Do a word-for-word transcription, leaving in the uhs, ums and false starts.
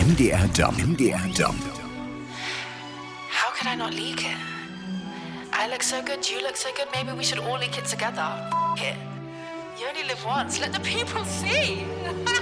M D R Dump. M D R Dump. How could I not leak it? I look so good, you look so good, maybe we should all leak it together. F it. You only live once, let the people see.